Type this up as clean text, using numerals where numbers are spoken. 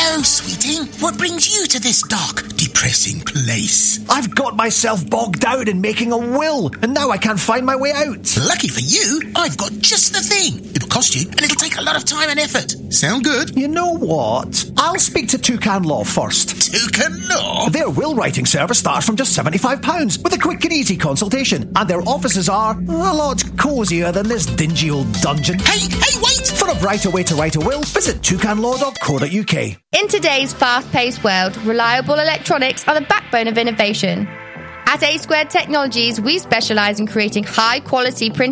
Hello, sweeting. What brings you to this dark, depressing place? I've got myself bogged down in making a will, and now I can't find my way out. Lucky for you, I've got just the thing. It'll cost you, and it'll take a lot of time and effort. Sound good? You know what? I'll speak to Toucan Law first. Toucan Law? Their will writing service starts from just £75 with a quick and easy consultation, and their offices are a lot cosier than this dingy old dungeon. Hey, wait! For a brighter way to write a will, visit toucanlaw.co.uk. In today's fast-paced world, reliable electronics are the backbone of innovation. At A Squared Technologies, we specialise in creating high-quality printed